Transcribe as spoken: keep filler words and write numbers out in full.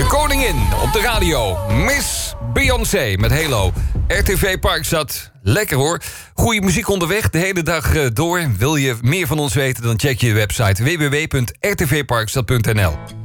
koningin op de radio. Miss Beyoncé met Halo. R T V Parkstad. Lekker hoor. Goeie muziek onderweg de hele dag door. Wil je meer van ons weten, dan check je website w w w punt r t v parkstad punt n l.